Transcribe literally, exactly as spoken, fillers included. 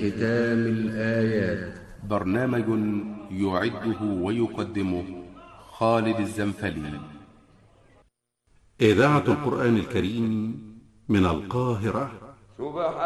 ختام الآيات. برنامج يعده ويقدمه خالد الزنفلي. إذاعة القرآن الكريم من القاهرة.